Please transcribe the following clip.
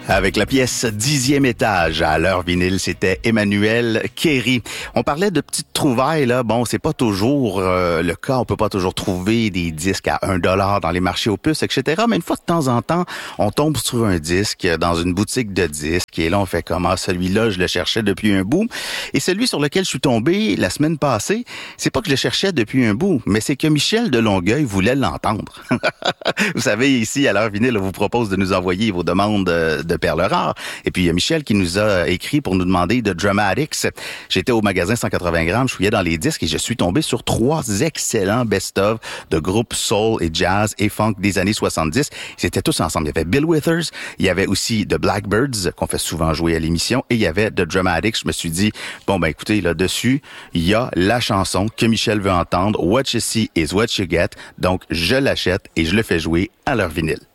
Avec la pièce 10e étage à l'heure vinyle, c'était Emmanuel Kéry. On parlait de petites trouvailles, là. Bon, c'est pas toujours le cas. On peut pas toujours trouver des disques à $1 dans les marchés aux puces, etc. Mais une fois de temps en temps, on tombe sur un disque dans une boutique de disques. Et là, on fait comment? Celui-là, je le cherchais depuis un bout. Et celui sur lequel je suis tombé la semaine passée, c'est pas que je le cherchais depuis un bout, mais c'est que Michel de Longueuil voulait l'entendre. Vous savez, ici, à l'heure vinyle, on vous propose de nous envoyer vos demandes de perles rares. Et puis, il y a Michel qui nous a écrit pour nous demander de Dramatics. J'étais au magasin 180 grammes, je fouillais dans les disques et je suis tombé sur 3 excellents best-of de groupes soul et jazz et funk des années 70. Ils étaient tous ensemble. Il y avait Bill Withers, il y avait aussi The Blackbirds, qu'on fait souvent jouer à l'émission, et il y avait The Dramatics. Je me suis dit, bon, ben écoutez, là-dessus, il y a la chanson que Michel veut entendre, What You See is What You Get. Donc, je l'achète et je le fais jouer à leur vinyle.